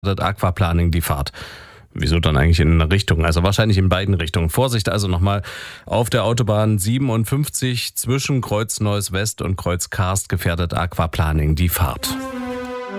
Aquaplaning die Fahrt. Wieso dann eigentlich in eine Richtung? Also wahrscheinlich in beiden Richtungen. Vorsicht also nochmal auf der Autobahn 57 zwischen Kreuz Neuss West und Kreuz Karst gefährdet Aquaplaning die Fahrt.